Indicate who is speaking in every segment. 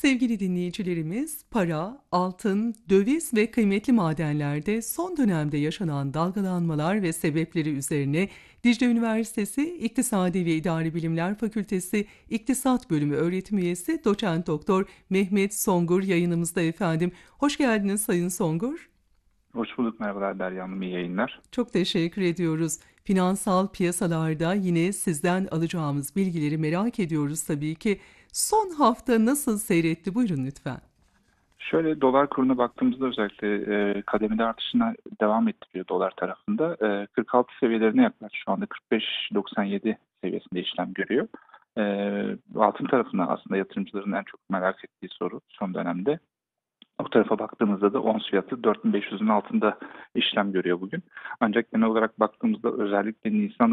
Speaker 1: Sevgili dinleyicilerimiz, para, altın, döviz ve kıymetli madenlerde son dönemde yaşanan dalgalanmalar ve sebepleri üzerine Dicle Üniversitesi İktisadi ve İdari Bilimler Fakültesi İktisat Bölümü öğretim üyesi Doçent Doktor Mehmet Songur yayınımızda efendim. Hoş geldiniz Sayın Songur.
Speaker 2: Hoş bulduk, merhabalar Derya Hanım, iyi yayınlar.
Speaker 1: Çok teşekkür ediyoruz. Finansal piyasalarda yine sizden alacağımız bilgileri merak ediyoruz tabii ki. Son hafta nasıl seyretti? Buyurun lütfen.
Speaker 2: Şöyle dolar kuruna baktığımızda özellikle kademeli artışına devam ettiriyor dolar tarafında. 46 seviyelerine yaklaştı, şu anda 45.97 seviyesinde işlem görüyor. Altın tarafına aslında yatırımcıların en çok merak ettiği soru son dönemde. O tarafa baktığımızda da ons fiyatı 4500'ün altında işlem görüyor bugün. Ancak genel olarak baktığımızda özellikle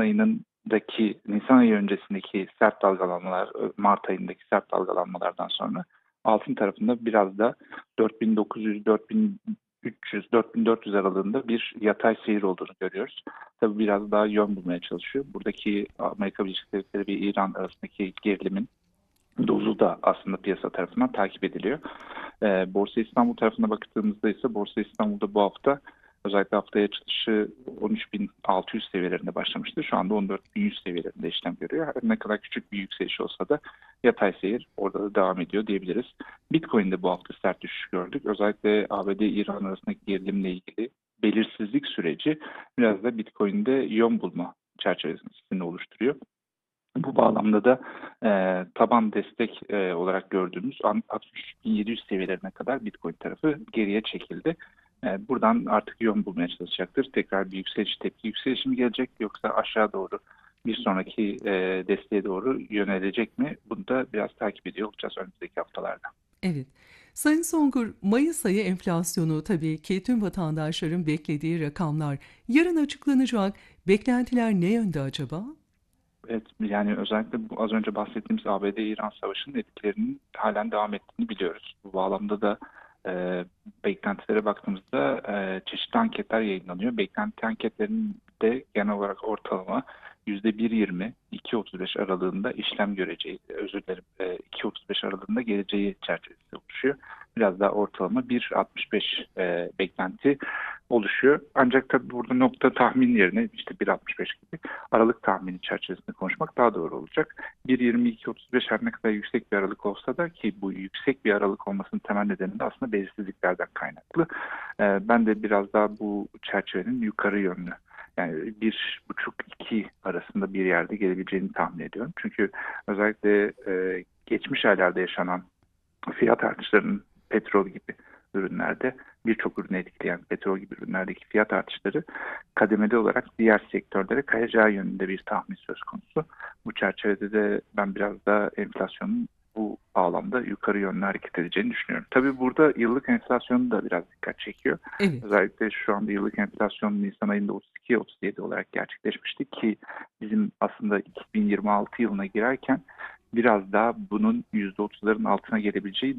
Speaker 2: Nisan ayı öncesindeki sert dalgalanmalar, Mart ayındaki sert dalgalanmalardan sonra altın tarafında biraz da 4900, 4300, 4400 aralığında bir yatay seyir olduğunu görüyoruz. Tabii biraz daha yön bulmaya çalışıyor. Buradaki Amerika Birleşik Devletleri ve İran arasındaki gerilimin dozu da aslında piyasa tarafından takip ediliyor. Borsa İstanbul tarafına baktığımızda ise Borsa İstanbul'da bu hafta özellikle haftaya açılışı 13.600 seviyelerinde başlamıştı. Şu anda 14.100 seviyelerinde işlem görüyor. Her ne kadar küçük bir yükseliş olsa da yatay seyir orada da devam ediyor diyebiliriz. Bitcoin'de bu hafta sert düşüş gördük. Özellikle ABD-İran arasındaki gerilimle ilgili belirsizlik süreci biraz da Bitcoin'de yön bulma çerçevesini oluşturuyor. Bu bağlamda da taban destek olarak gördüğümüz 63.700 seviyelerine kadar Bitcoin tarafı geriye çekildi. Buradan artık yön bulmaya çalışacaktır. Tekrar bir tepki yükselişi mi gelecek, yoksa aşağı doğru bir sonraki desteğe doğru yönelecek mi? Bunu da biraz takip ediyor olacağız önümüzdeki haftalarda.
Speaker 1: Evet. Sayın Songur, Mayıs ayı enflasyonu tabii ki tüm vatandaşların beklediği rakamlar. Yarın açıklanacak. Beklentiler ne yönde acaba?
Speaker 2: Evet, yani özellikle bu az önce bahsettiğimiz ABD-İran savaşının etkilerinin halen devam ettiğini biliyoruz. Bu bağlamda da beklentilere baktığımızda çeşitli anketler yayınlanıyor. Beklenti anketlerinde genel olarak ortalama %1.20, 2.35 aralığında işlem göreceği, özür dilerim, 2.35 aralığında geleceği çerçevesi oluşuyor. Biraz daha ortalama 1.65 beklenti oluşuyor. Ancak tabii burada nokta tahmin yerine işte 1.65 gibi aralık tahmini çerçevesinde konuşmak daha doğru olacak. 1.22-35 her ne kadar yüksek bir aralık olsa da, ki bu yüksek bir aralık olmasının temel nedeni de aslında belirsizliklerden kaynaklı. Ben de biraz daha bu çerçevenin yukarı yönlü, yani 1.5-2 arasında bir yerde gelebileceğini tahmin ediyorum. Çünkü özellikle geçmiş aylarda yaşanan fiyat artışlarının petrol gibi ürünlerde, birçok ürünü etkileyen petrol gibi ürünlerdeki fiyat artışları kademeli olarak diğer sektörlere kayacağı yönünde bir tahmin söz konusu. Bu çerçevede de ben biraz da enflasyonun bu bağlamda yukarı yönlü hareket edeceğini düşünüyorum. Tabii burada yıllık enflasyonu da biraz dikkat çekiyor.
Speaker 1: Evet.
Speaker 2: Özellikle şu anda yıllık enflasyon Nisan ayında 32-37 olarak gerçekleşmişti ki bizim aslında 2026 yılına girerken biraz daha bunun %30'ların altına gelebileceği